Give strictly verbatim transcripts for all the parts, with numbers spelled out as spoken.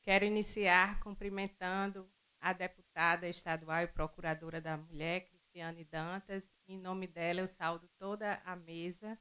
Quero iniciar cumprimentando a deputada estadual e procuradora da Mulher, Cristiane Dantas. Em nome dela, eu saúdo toda a mesa.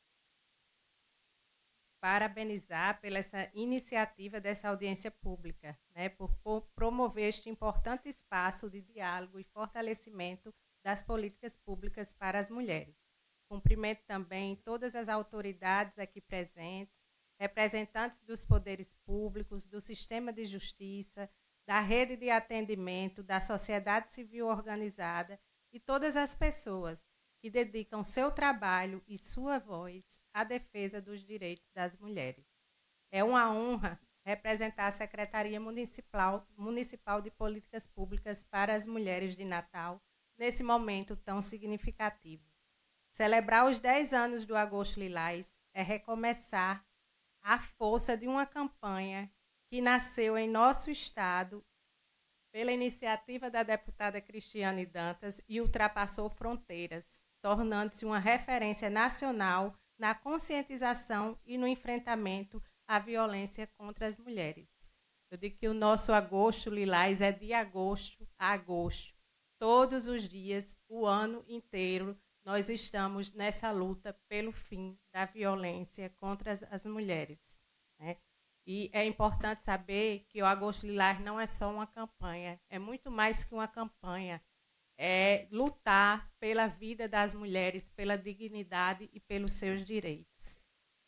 Parabenizar pela essa iniciativa dessa audiência pública, né, por, por promover este importante espaço de diálogo e fortalecimento das políticas públicas para as mulheres. Cumprimento também todas as autoridades aqui presentes, representantes dos poderes públicos, do sistema de justiça, da rede de atendimento, da sociedade civil organizada e todas as pessoas que dedicam seu trabalho e sua voz à defesa dos direitos das mulheres. É uma honra representar a Secretaria Municipal, Municipal de Políticas Públicas para as Mulheres de Natal nesse momento tão significativo. Celebrar os dez anos do Agosto Lilás é recomeçar a força de uma campanha que nasceu em nosso estado pela iniciativa da deputada Cristiane Dantas e ultrapassou fronteiras, tornando-se uma referência nacional na conscientização e no enfrentamento à violência contra as mulheres. Eu digo que o nosso Agosto Lilás é de agosto a agosto. Todos os dias, o ano inteiro, nós estamos nessa luta pelo fim da violência contra as, as mulheres, né? E é importante saber que o Agosto Lilás não é só uma campanha, é muito mais que uma campanha. É lutar pela vida das mulheres, pela dignidade e pelos seus direitos.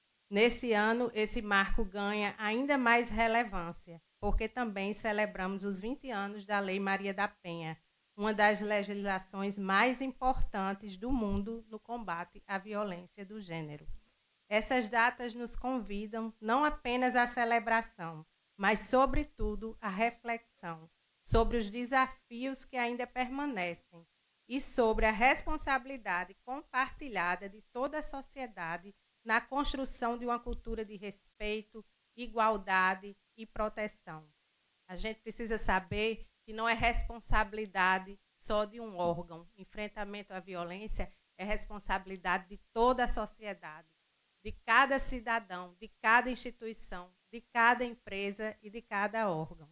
Nesse ano, esse marco ganha ainda mais relevância, porque também celebramos os vinte anos da Lei Maria da Penha, uma das legislações mais importantes do mundo no combate à violência do gênero. Essas datas nos convidam não apenas à celebração, mas, sobretudo, à reflexão sobre os desafios que ainda permanecem e sobre a responsabilidade compartilhada de toda a sociedade na construção de uma cultura de respeito, igualdade e proteção. A gente precisa saber que não é responsabilidade só de um órgão. Enfrentamento à violência é responsabilidade de toda a sociedade, de cada cidadão, de cada instituição, de cada empresa e de cada órgão.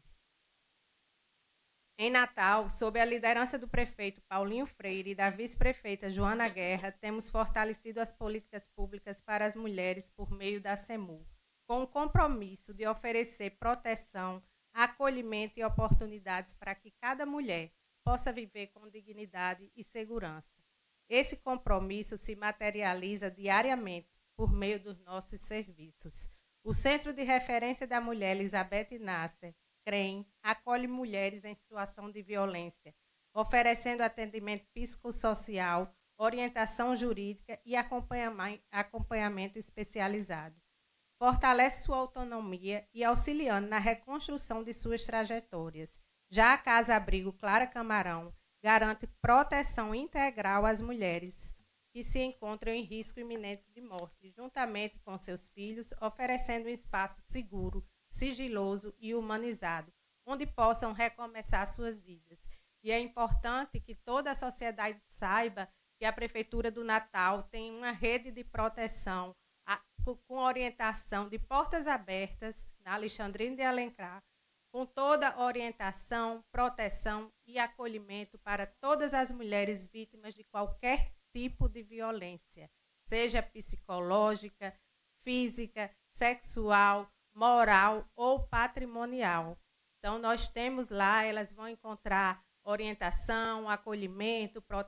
Em Natal, sob a liderança do prefeito Paulinho Freire e da vice-prefeita Joana Guerra, temos fortalecido as políticas públicas para as mulheres por meio da SEMU, com o compromisso de oferecer proteção, acolhimento e oportunidades para que cada mulher possa viver com dignidade e segurança. Esse compromisso se materializa diariamente por meio dos nossos serviços. O Centro de Referência da Mulher Elizabeth Nasser, CREM, acolhe mulheres em situação de violência, oferecendo atendimento psicossocial, orientação jurídica e acompanhamento especializado. Fortalece sua autonomia e auxiliando na reconstrução de suas trajetórias. Já a Casa Abrigo Clara Camarão garante proteção integral às mulheres que se encontram em risco iminente de morte, juntamente com seus filhos, oferecendo um espaço seguro, sigiloso e humanizado, onde possam recomeçar suas vidas. E é importante que toda a sociedade saiba que a Prefeitura do Natal tem uma rede de proteção a, com orientação de portas abertas na Alexandrina de Alencar, com toda a orientação, proteção e acolhimento para todas as mulheres vítimas de qualquer tipo de violência, seja psicológica, física, sexual, moral ou patrimonial. Então, nós temos lá, elas vão encontrar orientação, acolhimento, proteção,